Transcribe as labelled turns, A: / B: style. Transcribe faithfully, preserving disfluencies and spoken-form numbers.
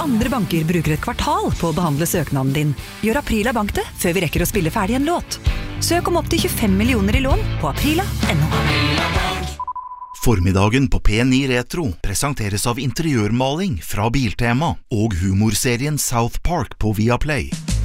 A: andre banker bruker et kvartal på å behandle søknaden din, gjør Aprila Bank det før vi rekker å spille ferdig en låt. Søk om opp til tjuefem millioner i lån på aprila punktum no.
B: Formiddagen på P ni Retro presenteres av interiørmaling fra Biltema og humorserien South Park på Viaplay.